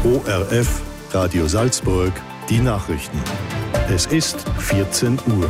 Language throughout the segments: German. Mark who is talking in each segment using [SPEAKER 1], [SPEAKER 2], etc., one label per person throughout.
[SPEAKER 1] ORF Radio Salzburg, die Nachrichten. Es ist 14 Uhr.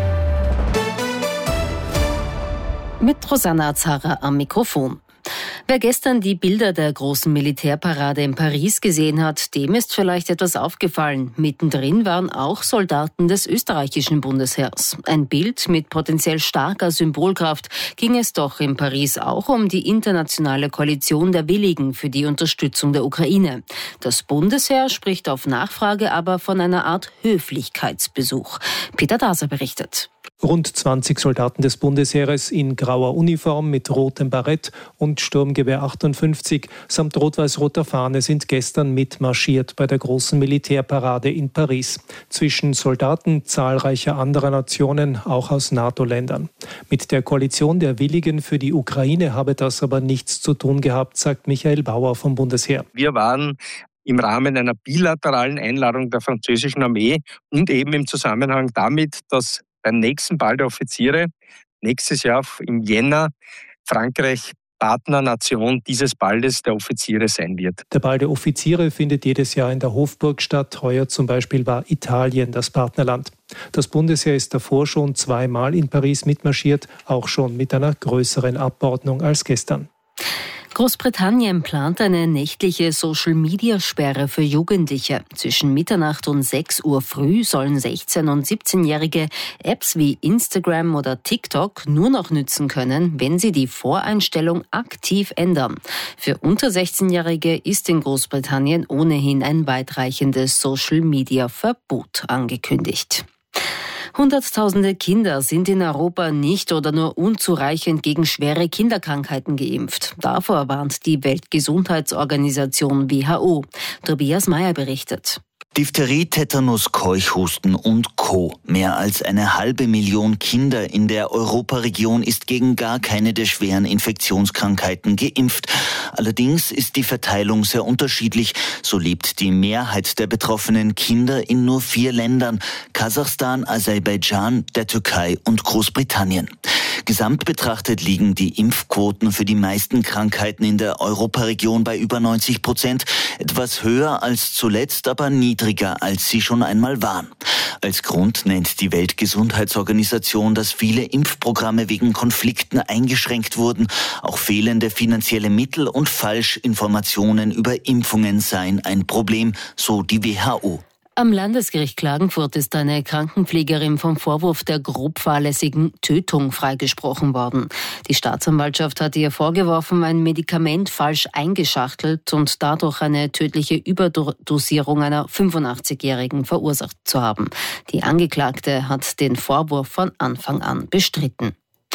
[SPEAKER 2] Mit Rosanna Azara am Mikrofon. Wer gestern die Bilder der großen Militärparade in Paris gesehen hat, dem ist vielleicht etwas aufgefallen. Mittendrin waren auch Soldaten des österreichischen Bundesheers. Ein Bild mit potenziell starker Symbolkraft. Ging es doch in Paris auch um die internationale Koalition der Willigen für die Unterstützung der Ukraine. Das Bundesheer spricht auf Nachfrage aber von einer Art Höflichkeitsbesuch. Peter Daser berichtet.
[SPEAKER 3] Rund 20 Soldaten des Bundesheeres in grauer Uniform mit rotem Barett und Sturmgewehr 58 samt rot-weiß-roter Fahne sind gestern mitmarschiert bei der großen Militärparade in Paris. Zwischen Soldaten zahlreicher anderer Nationen, auch aus NATO-Ländern. Mit der Koalition der Willigen für die Ukraine habe das aber nichts zu tun gehabt, sagt Michael Bauer vom Bundesheer.
[SPEAKER 4] Wir waren im Rahmen einer bilateralen Einladung der französischen Armee und eben im Zusammenhang damit, dass beim nächsten Ball der Offiziere nächstes Jahr im Jänner Frankreich Partnernation dieses Balles der Offiziere sein wird.
[SPEAKER 3] Der Ball der Offiziere findet jedes Jahr in der Hofburg statt. Heuer zum Beispiel war Italien das Partnerland. Das Bundesheer ist davor schon zweimal in Paris mitmarschiert, auch schon mit einer größeren Abordnung als gestern.
[SPEAKER 2] Großbritannien plant eine nächtliche Social-Media-Sperre für Jugendliche. Zwischen Mitternacht und 6 Uhr früh sollen 16- und 17-Jährige Apps wie Instagram oder TikTok nur noch nützen können, wenn sie die Voreinstellung aktiv ändern. Für unter 16-Jährige ist in Großbritannien ohnehin ein weitreichendes Social-Media-Verbot angekündigt. Hunderttausende Kinder sind in Europa nicht oder nur unzureichend gegen schwere Kinderkrankheiten geimpft. Davor warnt die Weltgesundheitsorganisation WHO. Tobias Meyer berichtet.
[SPEAKER 5] Diphtherie, Tetanus, Keuchhusten und Co. Mehr als 500.000 Kinder in der Europaregion ist gegen gar keine der schweren Infektionskrankheiten geimpft. Allerdings ist die Verteilung sehr unterschiedlich. So lebt die Mehrheit der betroffenen Kinder in nur 4 Ländern: Kasachstan, Aserbaidschan, der Türkei und Großbritannien. Gesamt betrachtet liegen die Impfquoten für die meisten Krankheiten in der Europaregion bei über 90%, etwas höher als zuletzt, aber niedriger, als sie schon einmal waren. Als Grund nennt die Weltgesundheitsorganisation, dass viele Impfprogramme wegen Konflikten eingeschränkt wurden. Auch fehlende finanzielle Mittel und Falschinformationen über Impfungen seien ein Problem, so die WHO.
[SPEAKER 2] Am Landesgericht Klagenfurt ist eine Krankenpflegerin vom Vorwurf der grob fahrlässigen Tötung freigesprochen worden. Die Staatsanwaltschaft hatte ihr vorgeworfen, ein Medikament falsch eingeschachtelt und dadurch eine tödliche Überdosierung einer 85-Jährigen verursacht zu haben. Die Angeklagte hat den Vorwurf von Anfang an bestritten.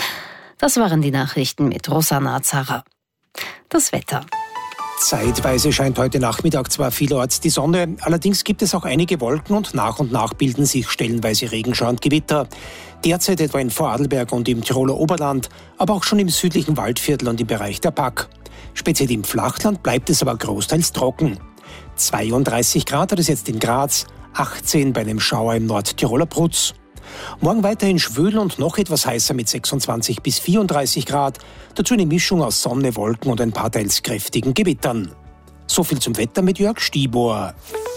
[SPEAKER 2] Das waren die Nachrichten mit Rosanna Azara. Das Wetter.
[SPEAKER 6] Zeitweise scheint heute Nachmittag zwar vielerorts die Sonne, allerdings gibt es auch einige Wolken und nach bilden sich stellenweise Regenschauer und Gewitter. Derzeit etwa in Vorarlberg und im Tiroler Oberland, aber auch schon im südlichen Waldviertel und im Bereich der Pag. Speziell im Flachland bleibt es aber großteils trocken. 32 Grad hat es jetzt in Graz, 18 bei einem Schauer im Nordtiroler Prutz. Morgen weiterhin schwül und noch etwas heißer mit 26 bis 34 Grad. Dazu eine Mischung aus Sonne, Wolken und ein paar teils kräftigen Gewittern. So viel zum Wetter mit Jörg Stibor.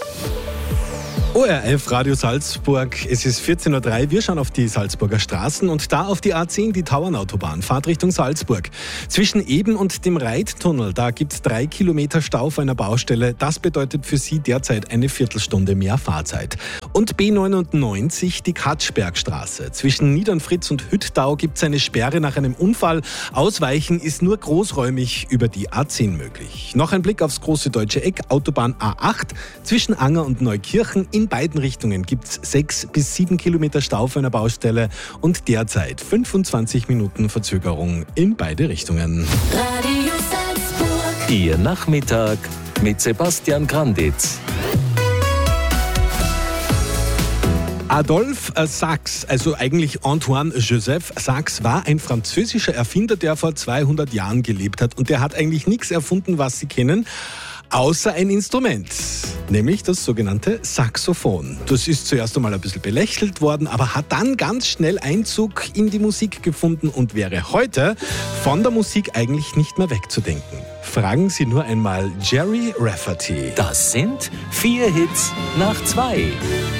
[SPEAKER 7] ORF Radio Salzburg, es ist 14.03 Uhr, wir schauen auf die Salzburger Straßen und da auf die A10, die Tauernautobahn, Fahrt Richtung Salzburg. Zwischen Eben und dem Reittunnel, da gibt es 3 Kilometer Stau auf einer Baustelle. Das bedeutet für Sie derzeit eine Viertelstunde mehr Fahrzeit. Und B99, die Katschbergstraße. Zwischen Niedernfritz und Hüttau gibt es eine Sperre nach einem Unfall. Ausweichen ist nur großräumig über die A10 möglich. Noch ein Blick aufs große deutsche Eck, Autobahn A8, zwischen Anger und Neukirchen. In beiden Richtungen gibt es 6 bis 7 Kilometer Stau auf einer Baustelle und derzeit 25 Minuten Verzögerung in beide Richtungen.
[SPEAKER 8] Radio Salzburg.
[SPEAKER 9] Ihr Nachmittag mit Sebastian Granditz.
[SPEAKER 7] Adolphe Sax, also eigentlich Antoine Joseph Sax, war ein französischer Erfinder, der vor 200 Jahren gelebt hat. Und der hat eigentlich nichts erfunden, was Sie kennen. außer ein Instrument, nämlich das sogenannte Saxophon. Das ist zuerst einmal ein bisschen belächelt worden, aber hat dann ganz schnell Einzug in die Musik gefunden und wäre heute von der Musik eigentlich nicht mehr wegzudenken. Fragen Sie nur einmal Jerry Rafferty.
[SPEAKER 9] Das sind 4 Hits nach 2.